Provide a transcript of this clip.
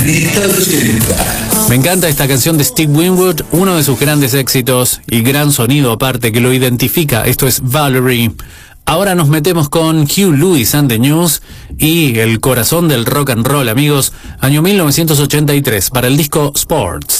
Planeta 80. Me encanta esta canción de Steve Winwood, uno de sus grandes éxitos y gran sonido aparte que lo identifica. Esto es Valerie. Ahora nos metemos con Hugh Lewis and the News y el corazón del rock and roll, amigos. Año 1983 para el disco Sports.